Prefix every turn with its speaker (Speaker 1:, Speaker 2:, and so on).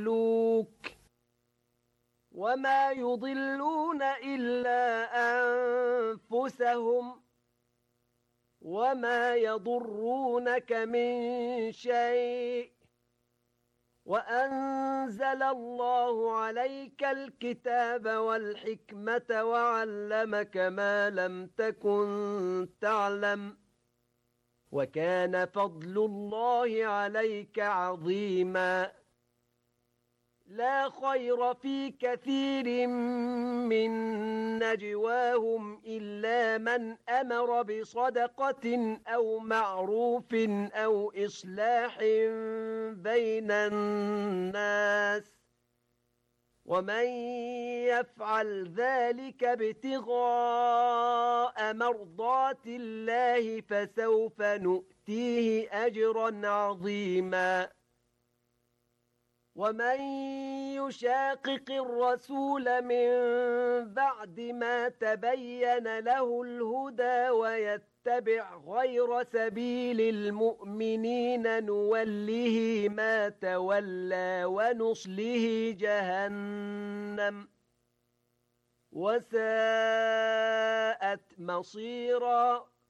Speaker 1: وما يضلون إلا أنفسهم وما يضرونك من شيء وأنزل الله عليك الكتاب والحكمة وعلمك ما لم تكن تعلم وكان فضل الله عليك عظيما لا خير في كثير من نجواهم إلا من أمر بصدقة أو معروف أو إصلاح بين الناس ومن يفعل ذلك ابتغاء مرضات الله فسوف نؤتيه أجرا عظيما ومن يشاقق الرسول من بعد ما تبين له الهدى ويتبع غير سبيل المؤمنين نوله ما تولى ونصله جهنم وساءت مصيرا